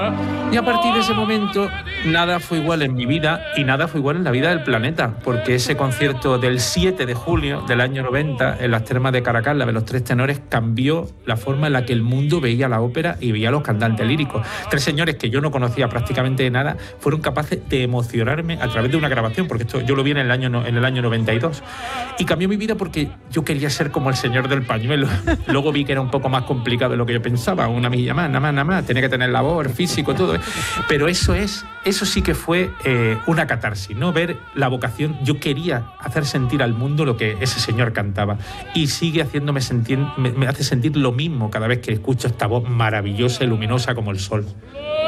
Y a partir de ese momento, nada fue igual en mi vida y nada fue igual en la vida del planeta, porque ese concierto del 7 de julio del año 90 en las termas de Caracalla de los Tres Tenores cambió la forma en la que el mundo veía la ópera y veía a los cantantes líricos. Tres señores que yo no conocía prácticamente de nada fueron capaces de emocionarme a través de una grabación, porque esto yo lo vi en el año 92. Y cambió mi vida porque yo quería ser como el señor del pañuelo. Luego vi que era un poco más complicado de lo que yo pensaba, una milla más, nada más, tenía que tener la voz, el físico, todo. Pero eso sí que fue una catarsis, ¿no? Ver la vocación. Yo quería hacer sentir al mundo lo que ese señor cantaba. Y sigue haciéndome sentir, me hace sentir lo mismo cada vez que escucho esta voz maravillosa y luminosa como el sol.